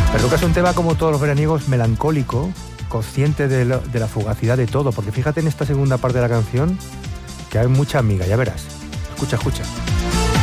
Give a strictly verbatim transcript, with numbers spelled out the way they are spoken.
Perruca es un tema, como todos los veraniegos, melancólico, consciente de, lo, de la fugacidad de todo, porque fíjate en esta segunda parte de la canción que hay mucha amiga, ya verás. Escucha, escucha.